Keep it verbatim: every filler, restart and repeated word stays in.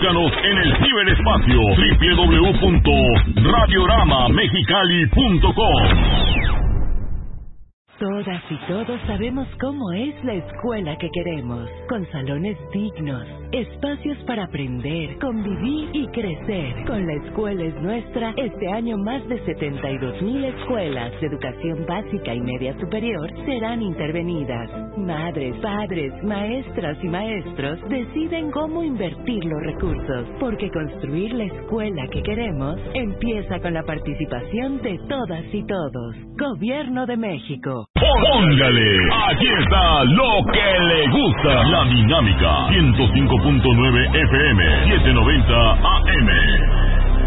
Búscanos en el ciberespacio doble u doble u doble u punto radiorama mexicali punto com. Todas y todos sabemos cómo es la escuela que queremos, con salones dignos, espacios para aprender, convivir y crecer. Con La Escuela es Nuestra, este año más de setenta y dos mil escuelas de educación básica y media superior serán intervenidas. Madres, padres, maestras y maestros deciden cómo invertir los recursos, porque construir la escuela que queremos empieza con la participación de todas y todos. Gobierno de México. Póngale, aquí está lo que le gusta. La Dinámica, ciento cinco punto nueve F M, setecientos noventa A M.